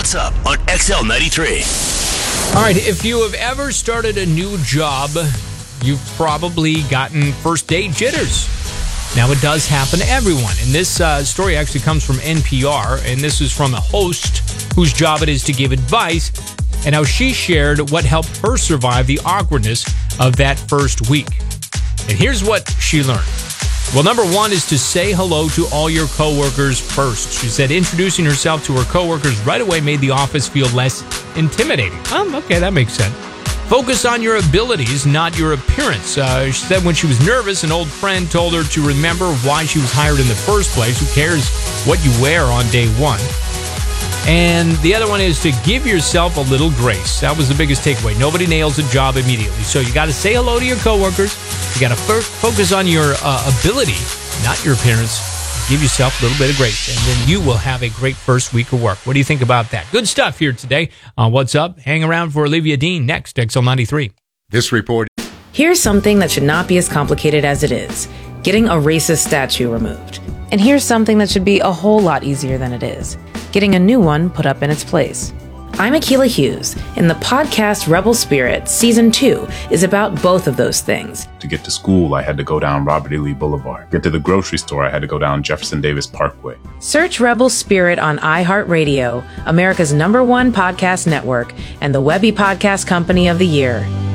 What's Up on XL93. All right, if you have ever started a new job, you've probably gotten first day jitters. Now, it does happen to everyone. And this story actually comes from NPR, and this is from a host whose job it is to give advice, and how she shared what helped her survive the awkwardness of that first week. And here's what she learned. Well, number one is to say hello to all your coworkers first. She said introducing herself to her coworkers right away made the office feel less intimidating. Okay, that makes sense. Focus on your abilities, not your appearance. She said when she was nervous, an old friend told her to remember why she was hired in the first place. Who cares what you wear on day one? And the other one is to give yourself a little grace. That was the biggest takeaway. Nobody nails a job immediately. So you got to say hello to your coworkers. You got to focus on your ability, not your appearance. Give yourself a little bit of grace, and then you will have a great first week of work. What do you think about that? Good stuff here today on What's Up. Hang around for Olivia Dean next, XL93. This report. Here's something that should not be as complicated as it is. Getting a racist statue removed. And here's something that should be a whole lot easier than it is. Getting a new one put up in its place. I'm Akilah Hughes, and the podcast Rebel Spirit Season 2 is about both of those things. To get to school, I had to go down Robert E. Lee Boulevard. Get to the grocery store, I had to go down Jefferson Davis Parkway. Search Rebel Spirit on iHeartRadio, America's #1 podcast network, and the Webby Podcast Company of the Year.